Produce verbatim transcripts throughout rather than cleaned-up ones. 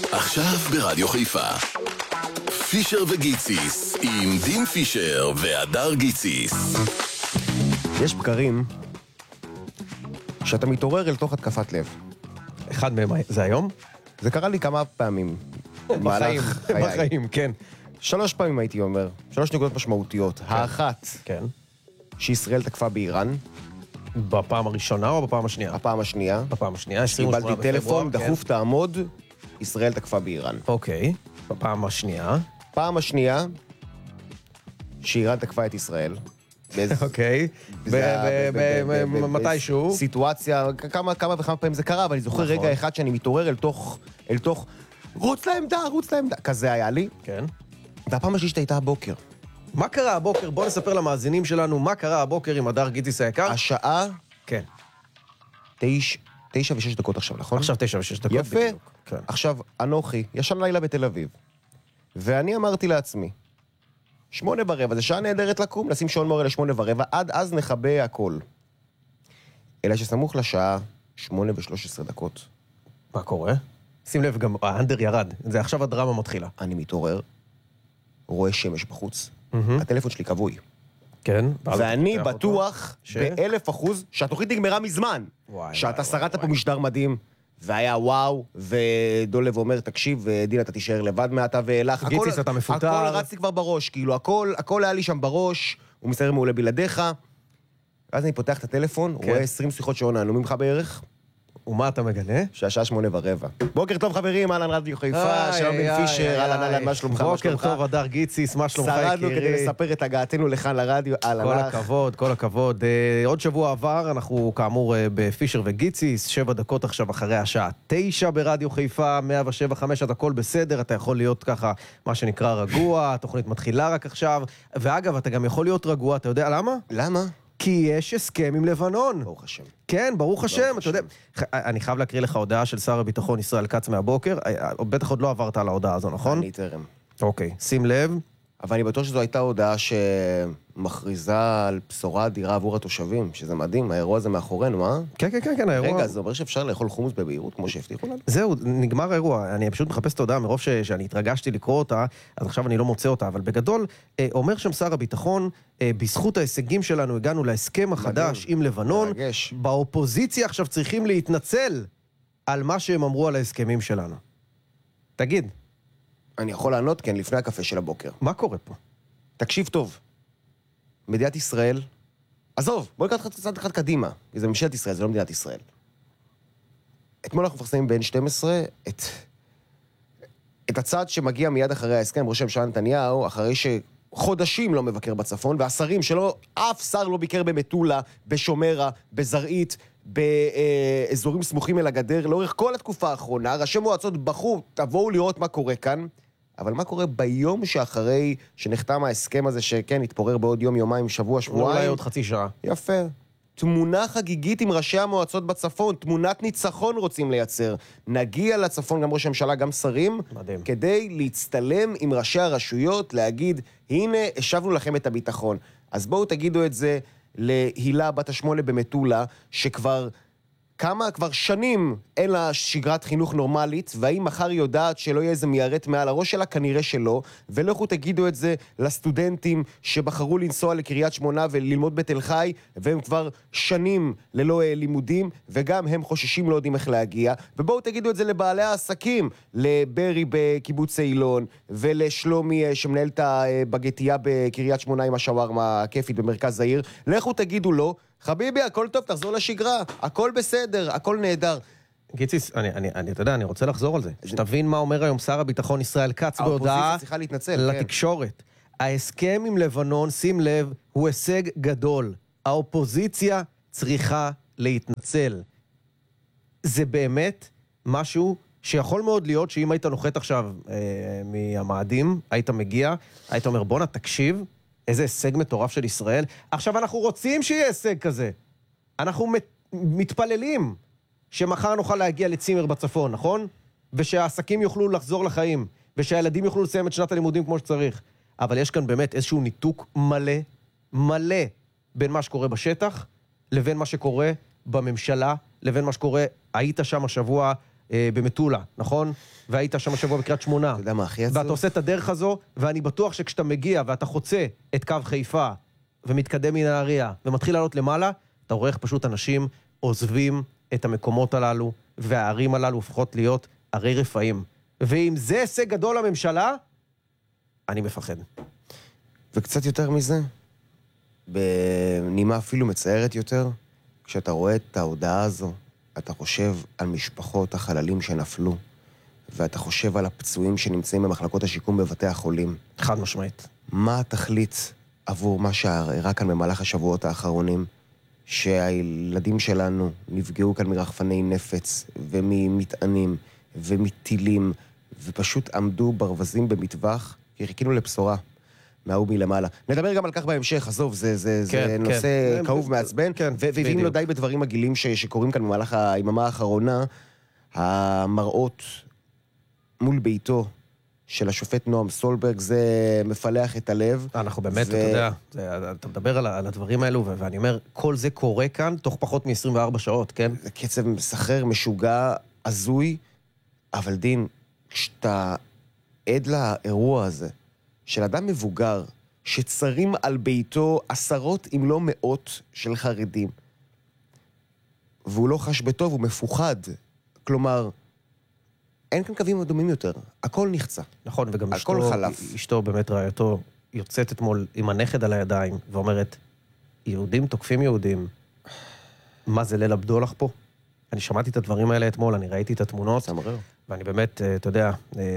עכשיו ברדיו חיפה. פישר וגיציס עם דין פישר והדר גיציס. יש בקרים שאתה מתעורר אל תוך התקפת לב. אחד מהם זה היום? זה קרה לי כמה פעמים. בחיים, בחיים, כן. שלוש פעמים הייתי אומר, שלוש נקודות משמעותיות. האחת, כן. שישראל תקפה באיראן. בפעם הראשונה או בפעם השנייה? הפעם השנייה. בפעם השנייה, קיבלתי טלפון, דחוף תעמוד, ישראל תקפה באיראן. אוקיי, בפעם השנייה. פעם השנייה, שאיראן תקפה את ישראל. אוקיי, מתישהו. סיטואציה, כמה וכמה פעמים זה קרה, אבל אני זוכר רגע אחד שאני מתעורר אל תוך, רוץ לעמדה, רוץ לעמדה. כזה היה לי. כן. והפעם השלישית הייתה הבוקר. מה קרה הבוקר? בוא נספר למאזינים שלנו מה קרה הבוקר עם הדר גיציס היקר. השעה? כן. תשע, תשע ושש דקות עכשיו, נכון? עכשיו תשע ושש דקות. יפה. כן. עכשיו, אנוכי, ישן לילה בתל אביב. ואני אמרתי לעצמי, שמונה ורבע, זה שעה נהדרת לקום, נשים שעון מורה לשמונה ורבע, עד אז נחבא הכל. אלא שסמוך לשעה שמונה ושלוש עשרה דקות. מה קורה? שים לב, גם האנדר ירד. זה עכשיו הדרמה מתחילה. אני מתעורר, רואה שמש בחוץ. הטלפון שלי כבוי. כן. ואני בטוח באלף אחוז שהתוכנית נגמרה מזמן. שאתה שרת פה משדר מדהים, והיה וואו, ודולב אומר, תקשיב, דינה, אתה תישאר לבד מעתה ואילך. גיציס, אתה מפוטר. הכל רצתי כבר בראש, כאילו, הכל, הכל היה לי שם בראש, הוא מסתדר מעולה בלעדיך. ואז אני פותח את הטלפון, רואה עשרים שיחות שעון נענו ממך בערך. ומה אתה מגלה? שהשעה שמונה ורבע. בוקר טוב חברים, אהלן רדיו חיפה, שלום בן פישר, אהלן אהלן, מה שלומך? בוקר טוב, הדר גיציס, מה שלומך יקירי? שרדנו כדי לספר את הגעתנו לכאן לרדיו, אהלן. כל הכבוד, כל הכבוד. עוד שבוע עבר, אנחנו כאמור בפישר וגיציס, שבע דקות עכשיו אחרי השעה תשע ברדיו חיפה, מאה ושבע חמש, את הכל בסדר, אתה יכול להיות ככה, מה שנקרא רגוע, התוכנית מתחילה רק עכשיו, ואגב, אתה גם יכול להיות רגוע, אתה יודע למה? למה? כי יש הסכם עם לבנון. ברוך השם. כן, ברוך השם, אתה יודע. אני חייב להקריא לך הודעה של שר הביטחון ישראל כץ מהבוקר, בטח עוד לא עברת על ההודעה הזו, נכון? אני תרם. אוקיי, שים לב. אבל אני בטוח שזו הייתה הודעה שמכריזה על בשורה אדירה עבור התושבים, שזה מדהים, האירוע הזה מאחורינו, אה? כן, כן, כן, כן, האירוע... רגע, זה אומר שאפשר לאכול חומוס בבהירות, כמו שהבטיחו לנו? זהו, נגמר האירוע, אני פשוט מחפש את ההודעה מרוב ש... שאני התרגשתי לקרוא אותה, אז עכשיו אני לא מוצא אותה, אבל בגדול, אומר שם שר הביטחון, בזכות ההישגים שלנו הגענו להסכם החדש עם לבנון, מרגש. באופוזיציה עכשיו צריכים להתנצל על מה שהם אמרו על ההסכמים שלנו. תגיד. אני יכול לענות, כן, לפני הקפה של הבוקר. מה קורה פה? תקשיב טוב. מדינת ישראל, עזוב, בוא נקרא קצת אחד קדימה, כי זה ממשלת ישראל, זה לא מדינת ישראל. אתמול אנחנו מפרסמים ב-אן שתים עשרה את, את הצעד שמגיע מיד אחרי ההסכם, ראש הממשלה נתניהו, אחרי שחודשים לא מבקר בצפון, והשרים שלו, אף שר לא ביקר במטולה, בשומרה, בזרעית, באזורים סמוכים אל הגדר, לאורך כל התקופה האחרונה, ראשי מועצות בחרו, תבואו לראות מה קורה כאן, אבל מה קורה ביום שאחרי שנחתם ההסכם הזה, שכן, התפורר בעוד יום, יומיים, שבוע, שבועיים? אולי עוד חצי שעה. יפה. תמונה חגיגית עם ראשי המועצות בצפון, תמונת ניצחון רוצים לייצר. נגיע לצפון, גם ראש הממשלה, גם שרים, מדהים. כדי להצטלם עם ראשי הרשויות, להגיד, הנה, השבנו לכם את הביטחון. אז בואו תגידו את זה להילה בת השמונה במטולה, שכבר כמה, כבר שנים אין לה שגרת חינוך נורמלית, והאם מחר יודעת שלא יהיה איזה מיירט מעל הראש שלה? כנראה שלא. ולכו תגידו את זה לסטודנטים שבחרו לנסוע לקריית שמונה וללמוד בתל חי, והם כבר שנים ללא לימודים, וגם הם חוששים לא יודעים איך להגיע. ובואו תגידו את זה לבעלי העסקים, לברי בקיבוץ אילון, ולשלומי שמנהל את הבגטיה בקריית שמונה עם השווארמה הכיפית במרכז העיר. לכו תגידו לו, חביבי, הכל טוב, תחזור לשגרה, הכל בסדר, הכל נהדר. גיציס, אני, אני, אני, אתה יודע, אני רוצה לחזור על זה. שתבין מה אומר היום שר הביטחון ישראל כץ בהודעה לתקשורת. ההסכם עם לבנון, שים לב, הוא הישג גדול. האופוזיציה צריכה להתנצל. זה באמת משהו שיכול מאוד להיות שאם היית נוחת עכשיו אה, מהמאדים, היית מגיע, היית אומר, בוא נה, תקשיב, איזה הישג מטורף של ישראל. עכשיו אנחנו רוצים שיהיה הישג כזה. אנחנו מת, מתפללים שמחר נוכל להגיע לצימר בצפון, נכון? ושהעסקים יוכלו לחזור לחיים, ושהילדים יוכלו לסיים את שנת הלימודים כמו שצריך. אבל יש כאן באמת איזשהו ניתוק מלא, מלא, בין מה שקורה בשטח, לבין מה שקורה בממשלה, לבין מה שקורה, היית שם השבוע אה, במטולה, נכון? והיית שם השבוע בקריית שמונה. אתה יודע מה הכי עצוב? ואתה עושה את הדרך הזו, ואני בטוח שכשאתה מגיע ואתה חוצה את קו חיפה, ומתקדם מנהריה, ומתחיל לעלות למעלה, אתה רואה איך פשוט אנשים עוזבים את המקומות הללו, והערים הללו הופכות להיות ערי רפאים. ואם זה הישג גדול לממשלה, אני מפחד. וקצת יותר מזה, בנימה אפילו מצערת יותר, כשאתה רואה את ההודעה הזו, אתה חושב על משפחות החללים שנפלו, ואתה חושב על הפצועים שנמצאים במחלקות השיקום בבתי החולים. חד משמעית. מה התכלית עבור מה שהראה כאן במהלך השבועות האחרונים, שהילדים שלנו נפגעו כאן מרחפני נפץ וממטענים ומטילים, ופשוט עמדו ברווזים במטווח, כי חיכינו לבשורה מההוא מלמעלה. נדבר גם על כך בהמשך, עזוב, זה, זה, כן, זה נושא כן. כאוב מעצבן, כן, ואם לא די בדברים הגילים ש, שקורים כאן במהלך היממה האחרונה, המראות מול ביתו של השופט נועם סולברג, זה מפלח את הלב. אנחנו באמת, ו... אתה יודע, זה, אתה מדבר על, על הדברים האלו, ו- ואני אומר, כל זה קורה כאן תוך פחות מ-עשרים וארבע שעות, כן? זה קצב מסחרר, משוגע, עזוי, אבל דין, כשאתה עד לאירוע הזה, של אדם מבוגר, שצרים על ביתו עשרות אם לא מאות של חרדים, והוא לא חש בטוב, הוא מפוחד. כלומר, אין כאן קווים אדומים יותר. הכל נחצה. נכון, וגם הכל אשתו, חלף. אשתו באמת רעייתו יוצאת אתמול עם הנכד על הידיים, ואומרת, יהודים תוקפים יהודים, מה זה ליל הבדולח פה? אני שמעתי את הדברים האלה אתמול, אני ראיתי את התמונות, סמרר. ואני באמת, אתה יודע,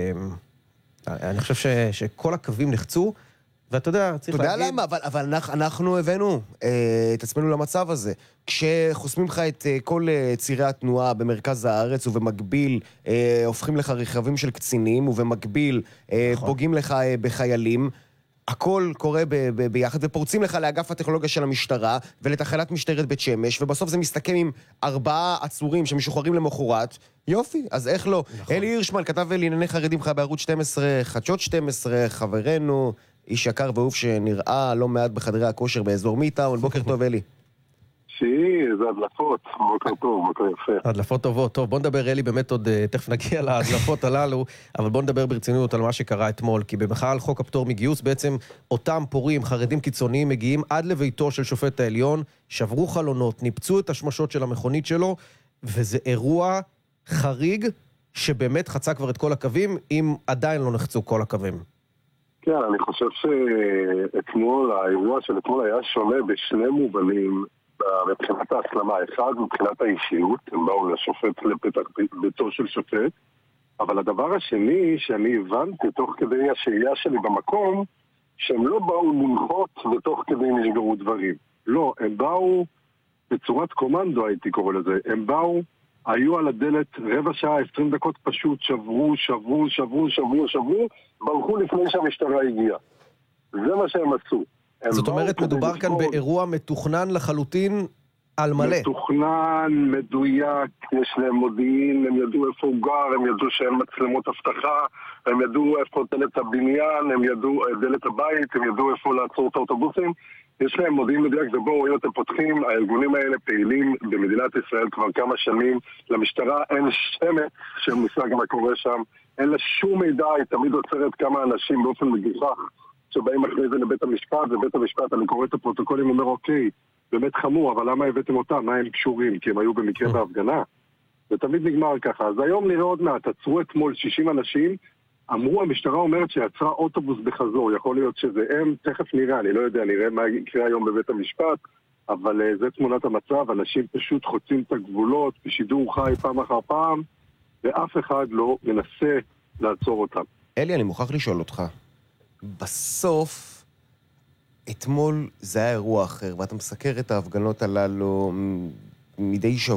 אני חושב ש, שכל הקווים נחצו, ואתה יודע, צריך להגיד... אתה יודע להגיד... למה, אבל, אבל אנחנו, אנחנו הבאנו אה, את עצמנו למצב הזה. כשחוסמים לך את אה, כל אה, צירי התנועה במרכז הארץ, ובמקביל אה, הופכים לך רכבים של קצינים, ובמקביל אה, נכון. פוגעים לך אה, בחיילים, הכל קורה ב- ב- ביחד, ופורצים לך לאגף הטכנולוגיה של המשטרה, ולתחנת משטרת בית שמש, ובסוף זה מסתכם עם ארבעה עצורים שמשוחררים למחרת. יופי, אז איך לא? נכון. אלי הירשמן כתב לענייני חרדים לך בערוץ שתים עשרה, חדשות שתים עשרה, חברנו, איש יקר ואהוב שנראה לא מעט בחדרי הכושר באזור מיטאון. בוקר טוב, אלי. שהיא, זה הדלפות, בוקר טוב, בוקר יפה. הדלפות טובות, טוב, בוא נדבר, אלי, באמת עוד תכף נגיע להדלפות הללו, אבל בוא נדבר ברצינות על מה שקרה אתמול, כי במחאה על חוק הפטור מגיוס, בעצם אותם פורים, חרדים קיצוניים, מגיעים עד לביתו של שופט העליון, שברו חלונות, ניפצו את השמשות של המכונית שלו, וזה אירוע חריג שבאמת חצה כבר את כל הקווים, אם עדיין לא נחצו כל הקווים. כן, אני חושב שאתמול, האירוע של אתמול היה שונה בשני מובנים, מבחינת ההסלמה. אחד, מבחינת האישיות, הם באו לשופט לפתח ביתו של שופט, אבל הדבר השני שאני הבנתי תוך כדי השהייה שלי במקום, שהם לא באו למחות ותוך כדי נשגרו דברים. לא, הם באו בצורת קומנדו, הייתי קורא לזה. הם באו, היו על הדלת רבע שעה, עשרים דקות פשוט, שברו, שברו, שברו, שברו, שברו, ברחו לפני שהמשטרה הגיעה. זה מה שהם עשו. זאת אומרת, מדובר כאן באירוע מתוכנן לחלוטין על מלא. מתוכנן, מדויק, יש להם מודיעין, הם ידעו איפה הוא גר, הם ידעו שאין מצלמות אבטחה, הם ידעו איפה דלת הבניין, הם ידעו דלת הבית, הם ידעו איפה לעצור את האוטובוסים. יש להם מודיעין מדויק, ובואו רואים אתם פותחים, הארגונים האלה פעילים במדינת ישראל כבר כמה שנים, למשטרה אין שמץ של מושג מה קורה שם, אין לה שום מידע, היא תמיד עוצרת כמה אנשים באופן מגוחך, שבאים אחרי זה לבית המשפט, ובית המשפט, אני קורא את הפרוטוקולים, אומר, אוקיי, באמת חמור, אבל למה הבאתם אותם? מה הם קשורים? כי הם היו במקרה בהפגנה. זה תמיד נגמר ככה. אז היום נראה עוד מעט, עצרו אתמול שישים אנשים, אמרו, המשטרה אומרת שיצרה אוטובוס בחזור, יכול להיות שזה הם, תכף נראה, אני לא יודע, נראה מה יקרה היום בבית המשפט, אבל uh, זה תמונת המצב, אנשים פשוט חוצים את הגבולות, בשידור חי פעם אחר פעם, ואף אחד לא מנסה לעצור אותם. אלי, אני מוכרח לשאול אותך, בסוף, אתמול זה היה אירוע אחר, ואתה מסקר את ההפגנות הללו מדי שבוע.